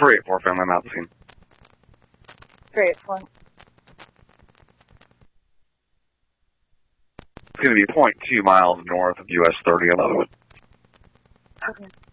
384 family, I'm out the scene. 384. It's going to be 0.2 miles north of US 30 in Leatherwood. Okay.